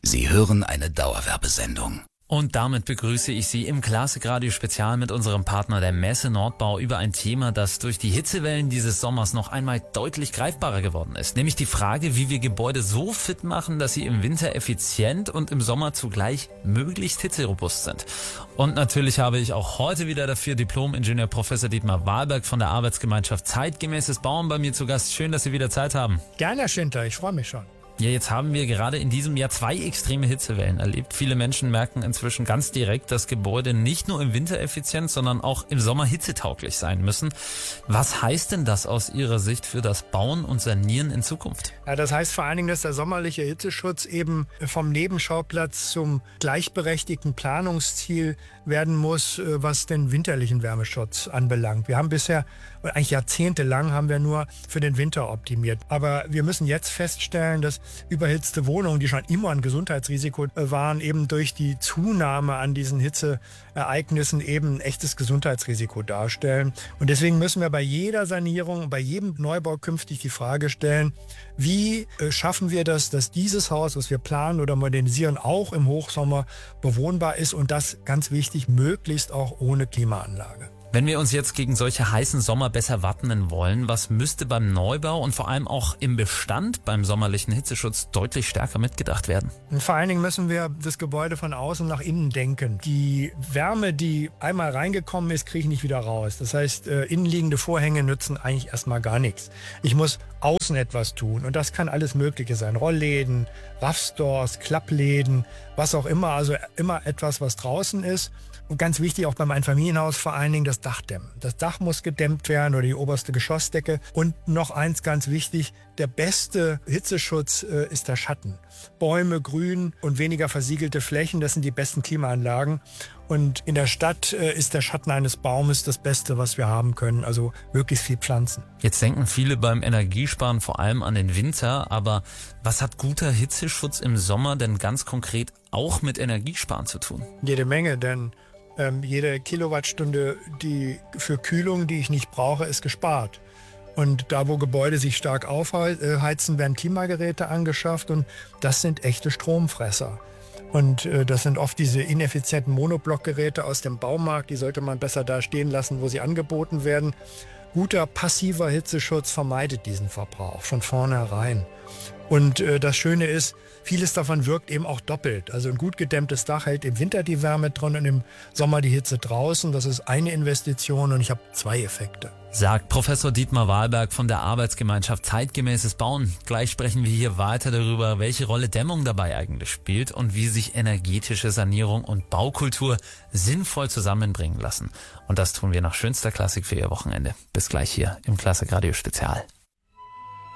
Sie hören eine Dauerwerbesendung. Und damit begrüße ich Sie im Klassikradio Spezial mit unserem Partner der Messe Nordbau über ein Thema, das durch die Hitzewellen dieses Sommers noch einmal deutlich greifbarer geworden ist. Nämlich die Frage, wie wir Gebäude so fit machen, dass sie im Winter effizient und im Sommer zugleich möglichst hitzerebust sind. Und natürlich habe ich auch heute wieder dafür Diplom-Ingenieur Professor Dietmar Wahlberg von der Arbeitsgemeinschaft Zeitgemäßes Bauen bei mir zu Gast. Schön, dass Sie wieder Zeit haben. Gerne, Herr Schinter, ich freue mich schon. Ja, jetzt haben wir gerade in diesem Jahr 2 extreme Hitzewellen erlebt. Viele Menschen merken inzwischen ganz direkt, dass Gebäude nicht nur im Winter effizient, sondern auch im Sommer hitzetauglich sein müssen. Was heißt denn das aus Ihrer Sicht für das Bauen und Sanieren in Zukunft? Ja, das heißt vor allen Dingen, dass der sommerliche Hitzeschutz eben vom Nebenschauplatz zum gleichberechtigten Planungsziel werden muss, was den winterlichen Wärmeschutz anbelangt. Wir haben bisher, eigentlich jahrzehntelang, haben wir nur für den Winter optimiert. Aber wir müssen jetzt feststellen, dass überhitzte Wohnungen, die schon immer ein Gesundheitsrisiko waren, eben durch die Zunahme an diesen Hitzeereignissen eben ein echtes Gesundheitsrisiko darstellen. Und deswegen müssen wir bei jeder Sanierung, bei jedem Neubau künftig die Frage stellen, wie schaffen wir das, dass dieses Haus, was wir planen oder modernisieren, auch im Hochsommer bewohnbar ist und das, ganz wichtig, möglichst auch ohne Klimaanlage. Wenn wir uns jetzt gegen solche heißen Sommer besser wappnen wollen, was müsste beim Neubau und vor allem auch im Bestand beim sommerlichen Hitzeschutz deutlich stärker mitgedacht werden? Und vor allen Dingen müssen wir das Gebäude von außen nach innen denken. Die Wärme, die einmal reingekommen ist, kriege ich nicht wieder raus. Das heißt, innenliegende Vorhänge nützen eigentlich erstmal gar nichts. Ich muss außen etwas tun und das kann alles Mögliche sein. Rollläden, Raffstores, Klappläden, was auch immer. Also immer etwas, was draußen ist. Und ganz wichtig auch beim Einfamilienhaus vor allen Dingen das Dachdämmen. Das Dach muss gedämmt werden oder die oberste Geschossdecke. Und noch eins ganz wichtig, der beste Hitzeschutz ist der Schatten. Bäume, Grün und weniger versiegelte Flächen, das sind die besten Klimaanlagen. Und in der Stadt ist der Schatten eines Baumes das Beste, was wir haben können. Also möglichst viel Pflanzen. Jetzt denken viele beim Energiesparen vor allem an den Winter. Aber was hat guter Hitzeschutz im Sommer denn ganz konkret auch mit Energiesparen zu tun? Jede Menge, denn jede Kilowattstunde für Kühlung, die ich nicht brauche, ist gespart. Und da, wo Gebäude sich stark aufheizen, werden Klimageräte angeschafft und das sind echte Stromfresser. Und das sind oft diese ineffizienten Monoblockgeräte aus dem Baumarkt, die sollte man besser da stehen lassen, wo sie angeboten werden. Guter passiver Hitzeschutz vermeidet diesen Verbrauch von vornherein. Und das Schöne ist, vieles davon wirkt eben auch doppelt. Also ein gut gedämmtes Dach hält im Winter die Wärme drin und im Sommer die Hitze draußen. Das ist eine Investition und ich habe 2 Effekte. Sagt Professor Dietmar Wahlberg von der Arbeitsgemeinschaft Zeitgemäßes Bauen. Gleich sprechen wir hier weiter darüber, welche Rolle Dämmung dabei eigentlich spielt und wie sich energetische Sanierung und Baukultur sinnvoll zusammenbringen lassen. Und das tun wir nach schönster Klassik für Ihr Wochenende. Bis gleich hier im Klassikradio Spezial.